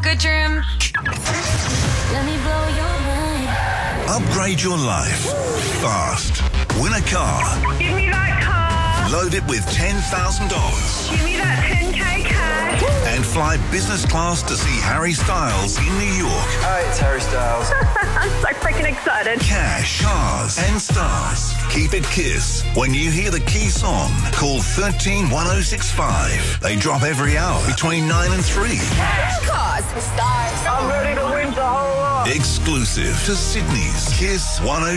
good trim. Let me blow your mind. Upgrade your life fast. Win a car. Give me that car. Load it with $10,000. Give me that 10k cash. And fly business class to see Harry Styles in New York. Hi, it's Harry Styles. I'm so freaking excited. Cash, cars and stars. Keep it KISS. When you hear the key song, call 131065. They drop every hour between 9 and 3. Cars, stars. I'm ready to win the whole lot. Exclusive to Sydney's KISS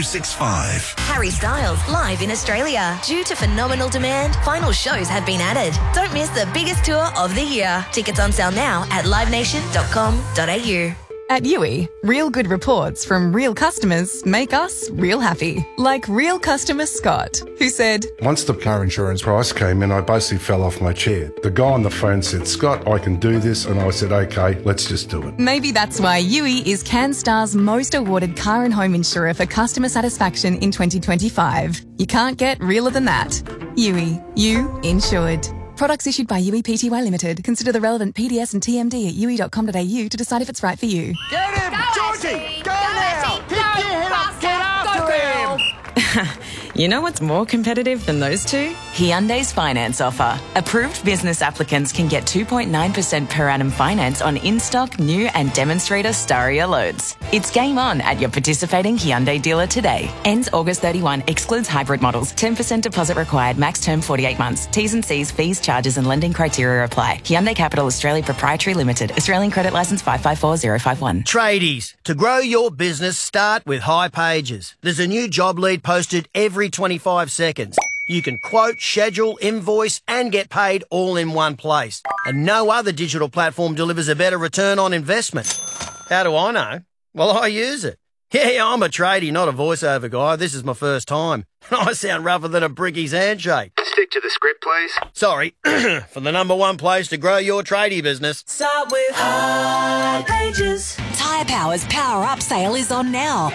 1065. Harry Styles live in Australia. Due to phenomenal demand, final shows have been added. Don't miss the biggest tour of the year. Tickets on sale now at livenation.com.au. At Yui, real good reports from real customers make us real happy. Like real customer Scott, who said, Once the car insurance price came in, I basically fell off my chair. The guy on the phone said, Scott, I can do this. And I said, okay, let's just do it. maybe that's why Yui is CanStar's most awarded car and home insurer for customer satisfaction in 2025. You can't get realer than that. Yui, you insured. Products issued by Yui Pty Limited. Consider the relevant PDS and TMD at yui.com.au to decide if it's right for you. Get him! Georgie! Go now! Pick your head up! Get after him! You know what's more competitive than those two? Hyundai's finance offer. Approved business applicants can get 2.9% per annum finance on in-stock, new and demonstrator Staria loads. It's game on at your participating Hyundai dealer today. Ends August 31. Excludes hybrid models. 10% deposit required. Max term 48 months. T's and C's, fees, charges and lending criteria apply. Hyundai Capital Australia Proprietary Limited. Australian credit licence 554051. Tradies, to grow your business, start with High Pages. There's a new job lead posted every 25 seconds. You can quote, schedule, invoice and get paid all in one place. And no other digital platform delivers a better return on investment. How do I know? Well, I use it. Yeah, I'm a tradie, not a voiceover guy. This is my first time. I sound rougher than a bricky's handshake. Stick to the script, please. Sorry, for the number one place to grow your tradie business. Start with High Pages. Tyre Power's Power Up sale is on now.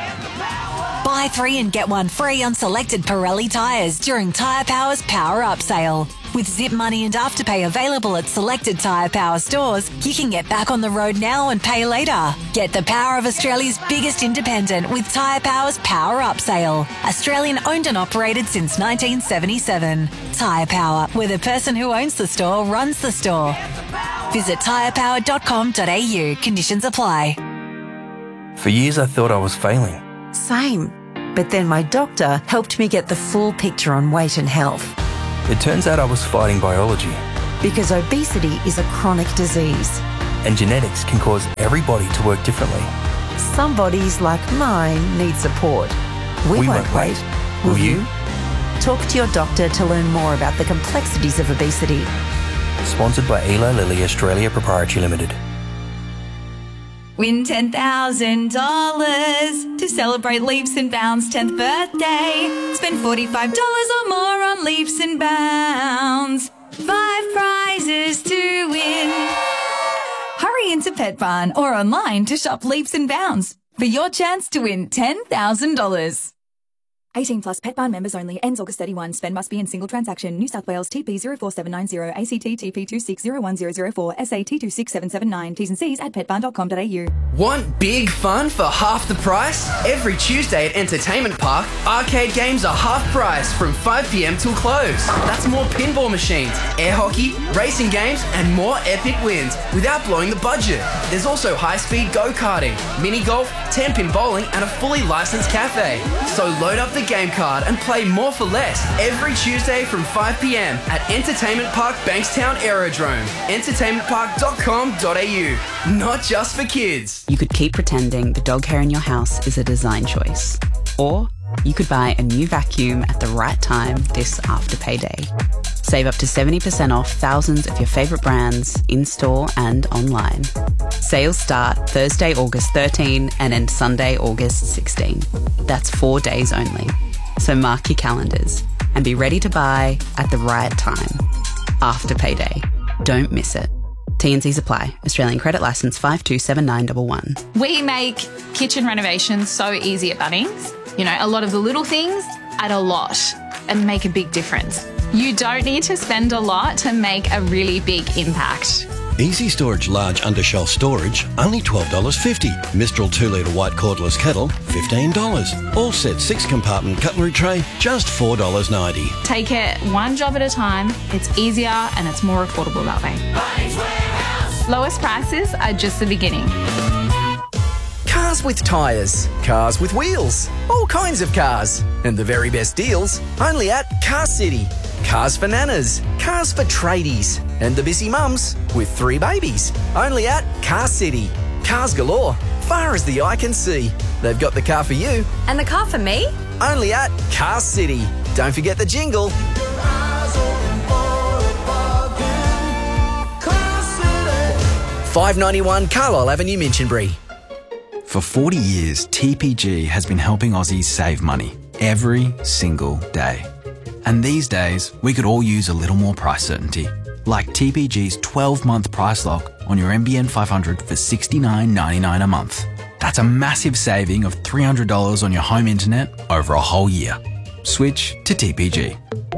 Buy 3 and get 1 free on selected Pirelli tyres during Tyre Power's Power Up sale. With Zip Money and Afterpay available at selected Tyre Power stores, you can get back on the road now and pay later. Get the power of Australia's biggest independent with Tyre Power's Power Up sale. Australian owned and operated since 1977. Tyre Power, where the person who owns the store runs the store. Visit tyrepower.com.au. Conditions apply. For years I thought I was failing. Same. But then my doctor helped me get the full picture on weight and health. It turns out I was fighting biology. Because obesity is a chronic disease. And genetics can cause every body to work differently. Some bodies, like mine, need support. We won't wait. Will you? Talk to your doctor to learn more about the complexities of obesity. Sponsored by Eli Lilly Australia Proprietary Limited. Win $10,000 to celebrate Leaps and Bounds' 10th birthday. Spend $45 or more on Leaps and Bounds. 5 prizes to win. Hurry into Pet Barn or online to shop Leaps and Bounds for your chance to win $10,000. 18 plus Pet Barn members only. Ends August 31. Spend must be in single transaction. New South Wales TP 04790 ACT TP 260104 SA T26779. T's and C's at petbarn.com.au. Want big fun for half the price? Every Tuesday at Entertainment Park, arcade games are half price from 5 p.m. till close. That's more pinball machines, air hockey, racing games, and more epic wins without blowing the budget. There's also high-speed go-karting, mini golf, 10-pin bowling, and a fully licensed cafe. So load up the game card and play more for less every Tuesday from 5 p.m. at Entertainment Park Bankstown Aerodrome. Entertainmentpark.com.au. Not just for kids. You could keep pretending the dog hair in your house is a design choice. Or you could buy a new vacuum at the right time this Afterpay Day. Save up to 70% off thousands of your favourite brands in-store and online. Sales start Thursday, August 13 and end Sunday, August 16. That's 4 days only. So mark your calendars and be ready to buy at the right time. Afterpay Day. Don't miss it. T&Cs apply. Australian credit licence 527911. We make kitchen renovations so easy at Bunnings. You know, a lot of the little things add a lot and make a big difference. You don't need to spend a lot to make a really big impact. Easy Storage Large Undershelf Storage, only $12.50. Mistral 2-litre white cordless kettle, $15. All set 6-compartment cutlery tray, just $4.90. Take it one job at a time. It's easier and it's more affordable that way. Lowest prices are just the beginning. Cars with tyres, cars with wheels, all kinds of cars. And the very best deals, only at Car City. Cars for nanas, cars for tradies, and the busy mums with 3 babies. Only at Car City. Cars galore, far as the eye can see. They've got the car for you. And the car for me? Only at Car City. Don't forget the jingle. $5.91 Carlisle Avenue, Minchinbury. For 40 years, TPG has been helping Aussies save money every single day. And these days, we could all use a little more price certainty, like TPG's 12-month price lock on your NBN 500 for $69.99 a month. That's a massive saving of $300 on your home internet over a whole year. Switch to TPG.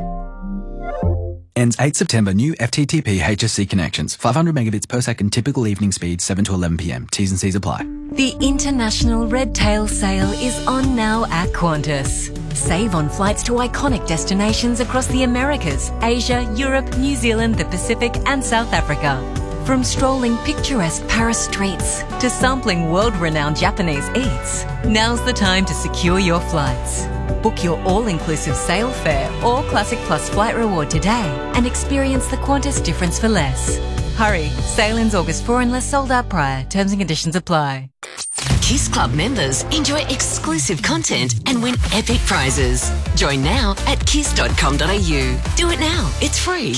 Ends 8 September. New FTTP HSC connections. 500 megabits per second. Typical evening speed 7 to 11 p.m. T's and C's apply. The International Red Tail Sale is on now at Qantas. Save on flights to iconic destinations across the Americas, Asia, Europe, New Zealand, the Pacific and South Africa. From strolling picturesque Paris streets to sampling world-renowned Japanese eats, now's the time to secure your flights. Book your all-inclusive sale fare or Classic Plus flight reward today and experience the Qantas difference for less. Hurry, sale ends August 4 unless sold out prior. Terms and conditions apply. Kiss Club members enjoy exclusive content and win epic prizes. Join now at kiss.com.au. Do it now, it's free.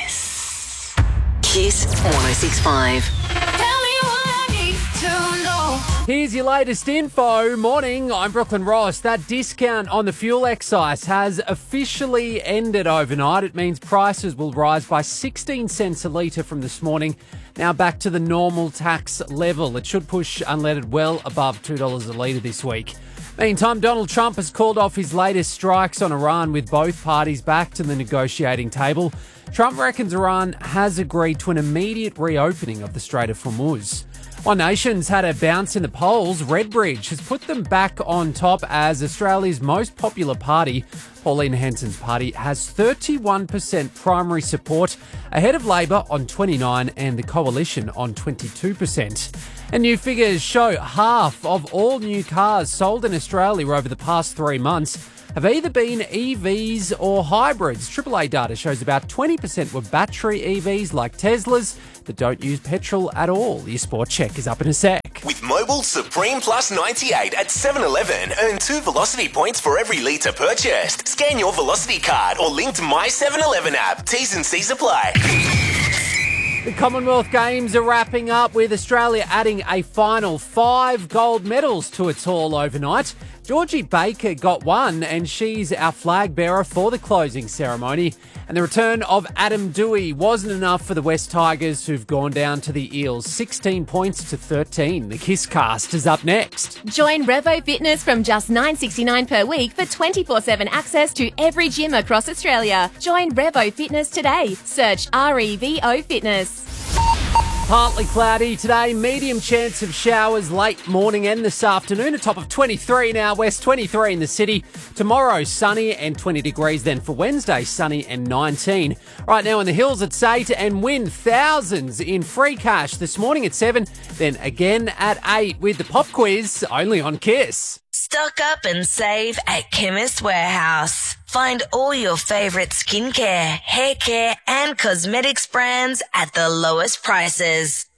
Kiss 106.5. Here's your latest info. Morning, I'm Brooklyn Ross. That discount on the fuel excise has officially ended overnight. It means prices will rise by 16 cents a litre from this morning. Now back to the normal tax level. It should push unleaded well above $2 a litre this week. Meantime, Donald Trump has called off his latest strikes on Iran with both parties back to the negotiating table. Trump reckons Iran has agreed to an immediate reopening of the Strait of Hormuz. One Nation's had a bounce in the polls. Redbridge has put them back on top as Australia's most popular party. Pauline Hanson's party has 31% primary support, ahead of Labor on 29% and the Coalition on 22%. And new figures show half of all new cars sold in Australia over the past 3 months have either been EVs or hybrids. AAA data shows about 20% were battery EVs like Teslas that don't use petrol at all. Your sport check is up in a sec. With Mobil Supreme Plus 98 at 7-Eleven, earn 2 Velocity points for every litre purchased. Scan your Velocity card or link to My 7-Eleven app. T's and C's apply. The Commonwealth Games are wrapping up with Australia adding a final 5 gold medals to its haul overnight. Georgie Baker got one and she's our flag bearer for the closing ceremony. And the return of Adam Dewey wasn't enough for the West Tigers who've gone down to the Eels 16 points to 13. The Kiss Cast is up next. Join Revo Fitness from just $9.69 per week for 24/7 access to every gym across Australia. Join Revo Fitness today. Search REVO Fitness. Partly cloudy today, medium chance of showers late morning and this afternoon. A top of 23 now, west 23 in the city. Tomorrow, sunny and 20 degrees. Then for Wednesday, sunny and 19. Right now in the hills at 8 and win thousands in free cash this morning at 7. Then again at 8 with the pop quiz only on Kiss. Stock up and save at Chemist Warehouse. Find all your favourite skincare, hair care and cosmetics brands at the lowest prices.